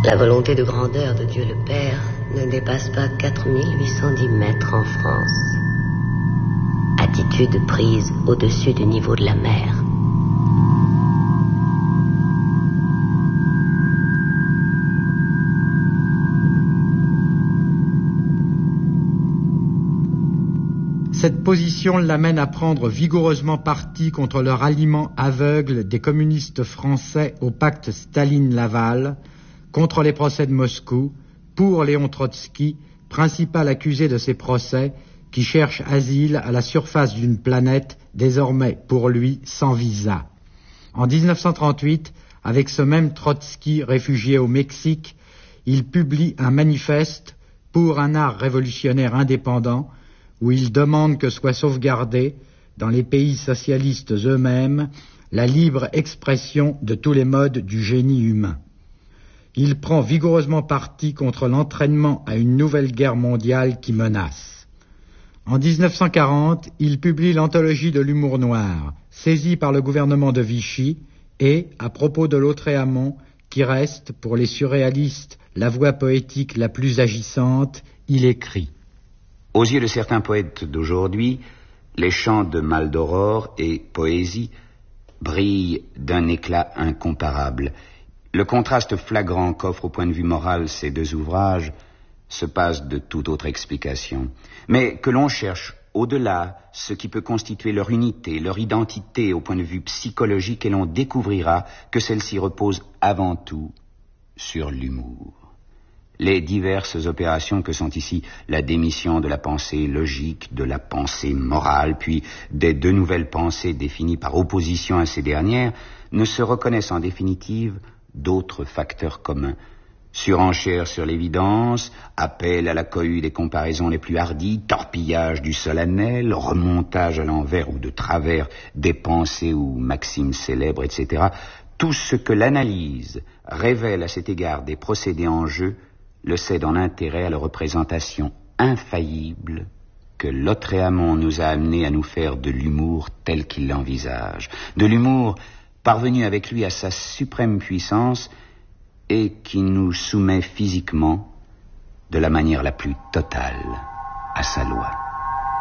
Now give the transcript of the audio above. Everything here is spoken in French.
La volonté de grandeur de Dieu le Père ne dépasse pas 4810 mètres en France. Attitude prise au-dessus du niveau de la mer. Cette position l'amène à prendre vigoureusement parti contre le ralliement aveugle des communistes français au pacte Staline-Laval, contre les procès de Moscou, pour Léon Trotsky, principal accusé de ces procès, qui cherche asile à la surface d'une planète désormais pour lui sans visa. En 1938, avec ce même Trotsky réfugié au Mexique, il publie un manifeste pour un art révolutionnaire indépendant, où il demande que soit sauvegardée, dans les pays socialistes eux-mêmes, la libre expression de tous les modes du génie humain. Il prend vigoureusement parti contre l'entraînement à une nouvelle guerre mondiale qui menace. En 1940, il publie l'anthologie de l'humour noir, saisie par le gouvernement de Vichy, et, à propos de Lautréamont, qui reste, pour les surréalistes, la voix poétique la plus agissante, il écrit: Aux yeux de certains poètes d'aujourd'hui, les chants de Maldoror et Poésie brillent d'un éclat incomparable. Le contraste flagrant qu'offrent au point de vue moral ces deux ouvrages se passe de toute autre explication. Mais que l'on cherche au-delà ce qui peut constituer leur unité, leur identité au point de vue psychologique, et l'on découvrira que celle-ci repose avant tout sur l'humour. Les diverses opérations que sont ici la démission de la pensée logique, de la pensée morale, puis des deux nouvelles pensées définies par opposition à ces dernières, ne se reconnaissent en définitive d'autres facteurs communs. Surenchère sur l'évidence, appel à la cohue des comparaisons les plus hardies, torpillage du solennel, remontage à l'envers ou de travers des pensées ou maximes célèbres, etc. Tout ce que l'analyse révèle à cet égard des procédés en jeu le cède en intérêt à la représentation infaillible que Lautréamont nous a amené à nous faire de l'humour tel qu'il l'envisage, de l'humour parvenu avec lui à sa suprême puissance et qui nous soumet physiquement de la manière la plus totale à sa loi.